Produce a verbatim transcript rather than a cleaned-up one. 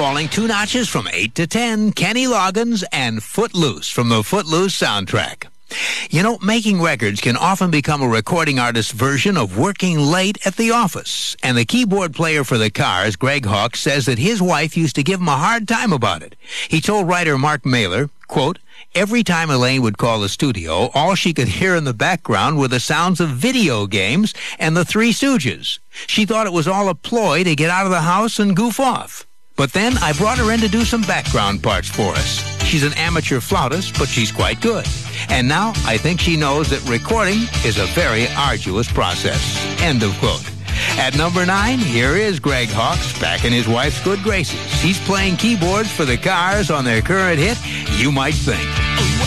falling two notches from eight to ten, Kenny Loggins and Footloose from the Footloose soundtrack. You know, making records can often become a recording artist's version of working late at the office. And the keyboard player for the Cars, Greg Hawkes, says that his wife used to give him a hard time about it. He told writer Mark Mailer, quote, "Every time Elaine would call the studio, all she could hear in the background were the sounds of video games and the Three Stooges. She thought it was all a ploy to get out of the house and goof off. But then I brought her in to do some background parts for us. She's an amateur flautist, but she's quite good. And now I think she knows that recording is a very arduous process." End of quote. At number nine, here is Greg Hawkes back in his wife's good graces. He's playing keyboards for the Cars on their current hit, You Might Think.